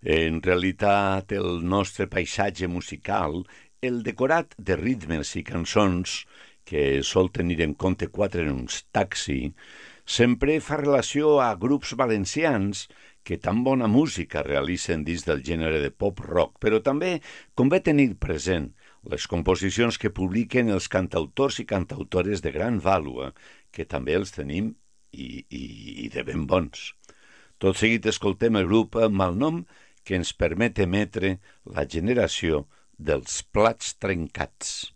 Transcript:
En realitat, el nostre paisatge musical, el decorat de ritmes i cançons que sol tenir en compte quatre en un taxi, sempre fa relació a grups valencians que tan bona música realicen dins del gènere de pop-rock, però també convé tenir present les composicions que publiquen els cantautors i cantautores de gran vàlua, que també els tenim i de ben bons. Tot seguit escoltem el grup Malnom, que ens permet emetre la generació dels plats trencats.